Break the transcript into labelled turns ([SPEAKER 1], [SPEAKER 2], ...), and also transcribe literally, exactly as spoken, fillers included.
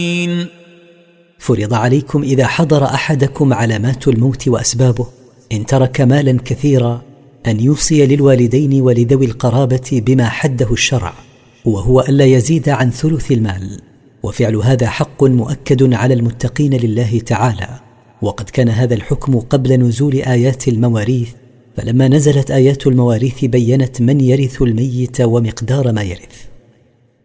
[SPEAKER 1] فرض عليكم إذا حضر أحدكم علامات الموت وأسبابه إن ترك مالا كثيرا أن يوصي للوالدين ولذوي القرابة بما حده الشرع، وهو ألا يزيد عن ثلث المال، وفعل هذا حق مؤكد على المتقين لله تعالى. وقد كان هذا الحكم قبل نزول آيات المواريث، فلما نزلت آيات المواريث بيّنت من يرث الميت ومقدار ما يرث.